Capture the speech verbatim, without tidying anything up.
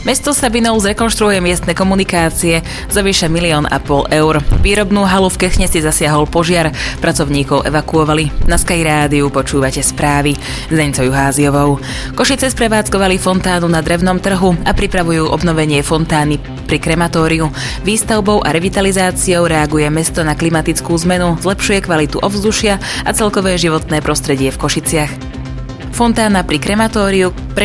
Mesto Sabinov zrekonštruuje miestne komunikácie za vyše milión a pol eur. Výrobnú halu v Kechne si zasiahol požiar, pracovníkov evakuovali. Na Sky Rádiu počúvate správy s Deňcou Juháziovou. Košice sprevádzkovali fontánu na drevnom trhu a pripravujú obnovenie fontány pri krematóriu. Výstavbou a revitalizáciou reaguje mesto na klimatickú zmenu, zlepšuje kvalitu ovzdušia a celkové životné prostredie v Košiciach. Fontána pri krematóriu